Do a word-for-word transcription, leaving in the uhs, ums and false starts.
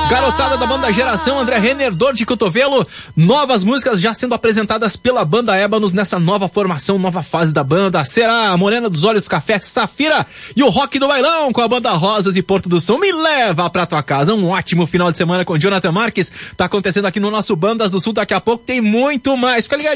Garotada da banda Geração, André Renner, Dor de Cotovelo. Novas músicas já sendo apresentadas pela banda Ébanos nessa nova formação, nova fase da banda. Será a Morena dos Olhos Café, Safira e o Rock do Bailão com a banda Rosas e Porto do Som. Me leva pra tua casa. Um ótimo final de semana com Jonathan Marques. Tá acontecendo aqui no nosso Bandas do Sul. Daqui a pouco tem muito mais. Fica ligadinho.